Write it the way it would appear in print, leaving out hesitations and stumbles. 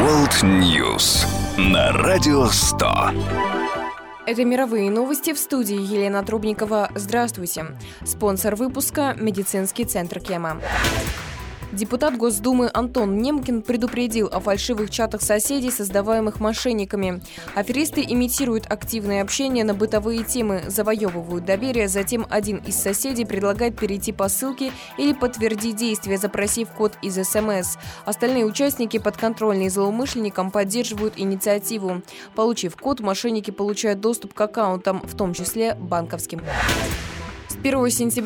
World News на Радио 100. Это мировые новости, в студии Елена Трубникова. Здравствуйте. Спонсор выпуска – медицинский центр Кема. Депутат Госдумы Антон Немкин предупредил о фальшивых чатах соседей, создаваемых мошенниками. Аферисты имитируют активное общение на бытовые темы, завоевывают доверие, затем один из соседей предлагает перейти по ссылке или подтвердить действие, запросив код из СМС. Остальные участники, подконтрольные злоумышленникам, поддерживают инициативу. Получив код, мошенники получают доступ к аккаунтам, в том числе банковским. С 1 сентября